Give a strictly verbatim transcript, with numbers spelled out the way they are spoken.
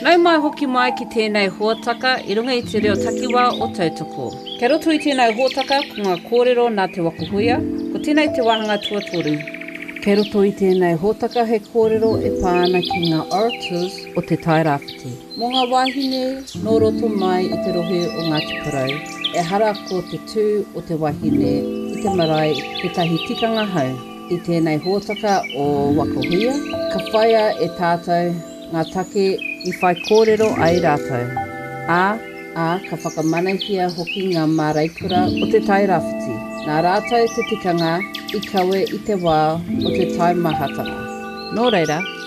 Nau mai hoki mai ki tēnei huataka i runga i te reo takiwā o tautoko. Kei roto i tēnei huataka ko ngā kōrero nā te wakuhuia, ko tēnei te wahanga tuatoru. Kei roto i tēnei huataka he kōrero e pāna ki ngā orators o te tai rāwhiti. Mō ngā wahine, nō roto mai i te rohe o Ngāti Porou, e hara ko te tū o te wahine i te marae te tahi tikanga hau. I tēnei huataka o wakuhuia, ka whaia e tātou ngā take i whai kōrero ai rātou. Ā, ā, ka whakamanahia hoki ngā māraikura o te tai rāwhiti. Nā rātou te tikanga i kawe i te wā o te tai mahatanga. Nō reira,